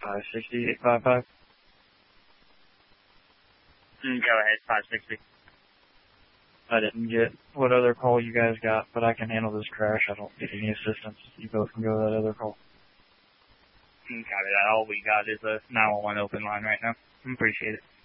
560 855. Go ahead, 560. I didn't get what other call you guys got, but I can handle this crash. I don't need any assistance. You both can go to that other call. Copy that. All we got is a 911 open line right now. Appreciate it.